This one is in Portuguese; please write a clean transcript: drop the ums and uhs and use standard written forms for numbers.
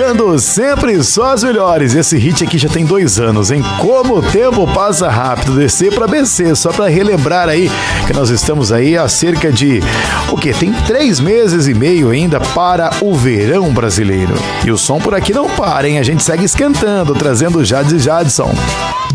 tocando sempre só as melhores. Esse hit aqui já tem 2 anos, hein? Como o tempo passa rápido, DC pra BC, só pra relembrar aí que nós estamos aí há cerca de, tem 3 meses e meio ainda para o verão brasileiro. E o som por aqui não para, hein? A gente segue esquentando, trazendo Jades e Jadson.